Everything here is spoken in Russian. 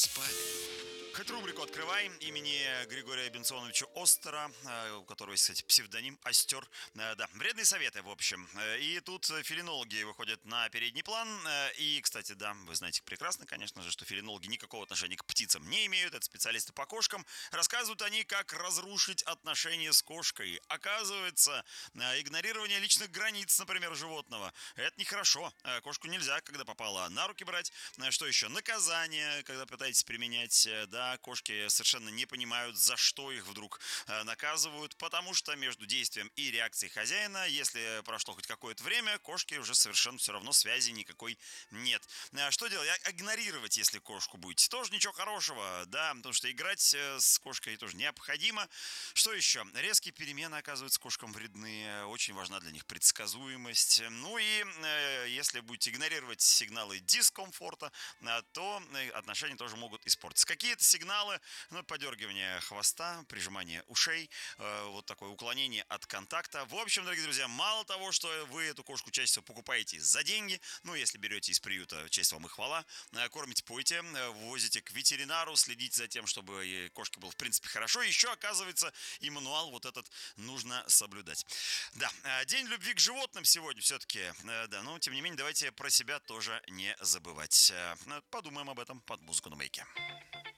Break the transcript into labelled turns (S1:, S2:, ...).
S1: Спальня.
S2: Рубрику «Открываем» имени Григория Бенционовича Остера, у которого есть, кстати, псевдоним Остер. Да, вредные советы, в общем. И тут филинологи выходят на передний план. И, кстати, да, вы знаете прекрасно, конечно же, что филинологи никакого отношения к птицам не имеют. Это специалисты по кошкам. Рассказывают они, как разрушить отношения с кошкой. Оказывается, игнорирование личных границ, например, животного, это нехорошо. Кошку нельзя, когда попала, на руки брать. Что еще? Наказание, когда пытаетесь применять, да, кошки совершенно не понимают, за что их вдруг наказывают, потому что между действием и реакцией хозяина, если прошло хоть какое-то время, кошки уже совершенно все равно связи никакой нет. Что делать? Игнорировать, если кошку будете. Тоже ничего хорошего, да, потому что играть с кошкой тоже необходимо. Что еще? Резкие перемены, оказывается, кошкам вредны. Очень важна для них предсказуемость. Ну и если будете игнорировать сигналы дискомфорта, то отношения тоже могут испортиться. Какие-то сигналы, ну, подергивание хвоста, прижимание ушей, вот такое уклонение от контакта. В общем, дорогие друзья, мало того, что вы эту кошку чаще всего покупаете за деньги, ну, если берете из приюта, честь вам и хвала, кормите, поете, ввозите к ветеринару, следите за тем, чтобы кошке было, в принципе, хорошо. Еще, оказывается, и мануал вот этот нужно соблюдать. Да, день любви к животным сегодня все-таки, да, но, тем не менее, давайте про себя тоже не забывать. Подумаем об этом под музыку на маяке.